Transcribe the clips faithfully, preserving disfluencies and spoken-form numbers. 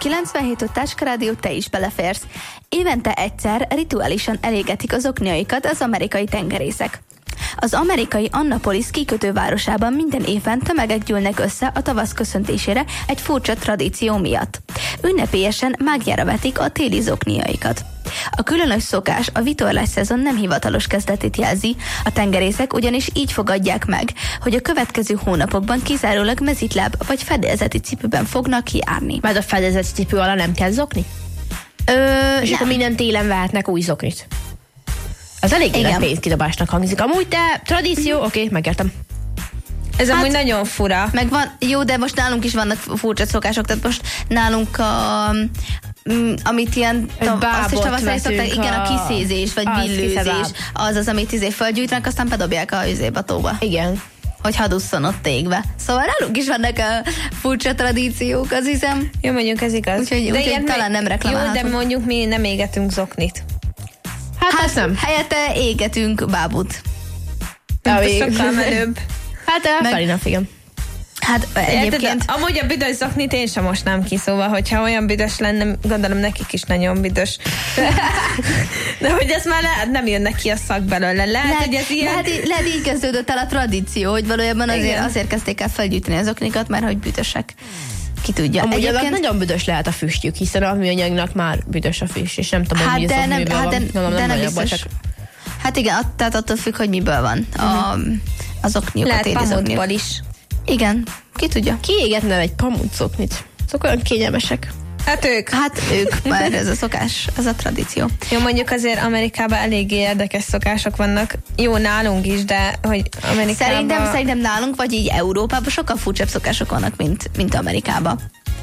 kilencvenhét öt Táska Rádió, te is beleférsz. Évente egyszer rituálisan elégetik az okniaikat az amerikai tengerészek. Az amerikai Annapolis kikötővárosában minden évben tömegek gyűlnek össze a tavasz köszöntésére egy furcsa tradíció miatt. Ünnepélyesen mágiára vetik a téli zokniaikat. A különös szokás a vitorlás szezon nem hivatalos kezdetét jelzi, a tengerészek ugyanis így fogadják meg, hogy a következő hónapokban kizárólag mezitláb vagy fedélzeti cipőben fognak kijárni. Majd a fedélzeti cipő alá nem kell zokni? Ö, És nem. akkor minden télen vehetnek új zoknit. Az elég nagy pénzkidobásnak hangzik. Amúgy te tradíció, oké, okay, megértem. Ez hát, amúgy nagyon fura. Meg van, jó, de most nálunk is vannak furcsa szokások, tehát most nálunk a... amit ilyen, azt is tavasszal szokták, igen, a kiszézés, vagy billőzés, az az, amit izé fölgyújtanak, aztán bedobják a üzébe tóba. Igen. Hogy hadusszon ott égve. Szóval nálunk is vannak a furcsa tradíciók, az hiszem. Jó, mondjuk ez igaz. Úgyhogy, de úgyhogy talán nem reklamálhatunk. Jó, de mondjuk mi nem égetünk zoknit. Hát, hát nem. Helyette égetünk bábút. Ez sokkal menőbb. Hát elfelé igen. Hát egyébként... Érted, amúgy a büdös zoknit én sem mosnám ki, szóval, hogyha olyan büdös lenne, gondolom nekik is nagyon büdös. De, de hogy ez már lehet, nem jönnek ki a szak belőle. Lehet, lehet, hogy ez ilyen... lehet, lehet így kezdődött el a tradíció, hogy valójában azért, azért kezdték el felgyűjteni az zoknikat, mert hogy büdösek. Ki tudja. Amúgy egyébként... nagyon büdös lehet a füstjük, hiszen a műanyagnak már büdös a füst, és nem tudom, hát hogy de nem, miből hát van. De, nem, de nem, nem nem biztos. Hát igen, att, tehát attól függ, hogy miből van a, az okniukat. Lehet pamutból is. Igen, ki tudja. Kiégetne egy pamut zoknit. Azok olyan kényelmesek. Hát ők. Hát ők, már ez a szokás, ez a tradíció. Jó, mondjuk azért Amerikában eléggé érdekes szokások vannak. Jó, nálunk is, de hogy Amerikában... Szerintem, szerintem nálunk, vagy így Európában sokkal furcsább szokások vannak, mint, mint Amerikában.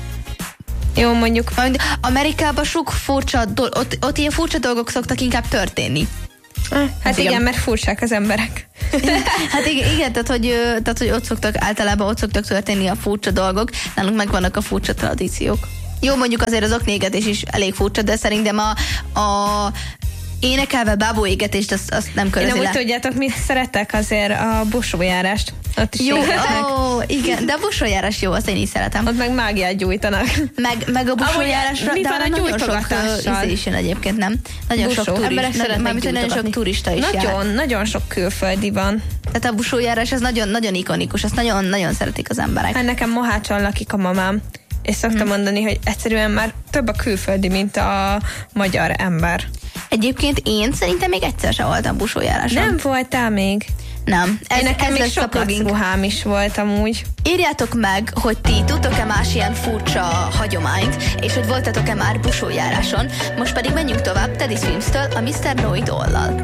Jó, mondjuk... Amerikában sok furcsa, do- ott, ott ilyen furcsa dolgok szoktak inkább történni. Hát igen, igen, mert furcsák az emberek. Hát igen, igen tehát, hogy, tehát, hogy ott szoktak, általában ott szoktak történni a furcsa dolgok, nálunk meg vannak a furcsa tradíciók. Jó, mondjuk azért az okniégetés is elég furcsa, de szerintem a, a énekelve bábóégetést azt, azt nem körözi le. Én úgy tudjátok, mi szeretek azért a busójárást. Ott is jó, ó, igen, de a busójárás jó, azt én is szeretem. Ott meg mágiát gyújtanak. Meg, meg a busójárásra, mi de van a nagyon sok gyújtogatással? is jön egyébként, nem? Nagyon Busó. sok turista, nagyon, nagyon sok turista is nagyon, jár. Nagyon sok külföldi van. Tehát a busójárás, ez nagyon, nagyon ikonikus, azt nagyon, nagyon szeretik az emberek. Hát nekem Mohácson lakik a mamám, és szoktam hmm. mondani, hogy egyszerűen már több a külföldi, mint a magyar ember. Egyébként én szerintem még egyszer sem voltam busójáráson. Nem voltál még? Nem. Ez, én nekem ez még sok ruhám is volt amúgy. Írjátok meg, hogy ti tudtok-e más ilyen furcsa hagyományt, és hogy voltatok-e már busójáráson. Most pedig menjünk tovább Teddy Swims-től a miszter Know-It-All-lal.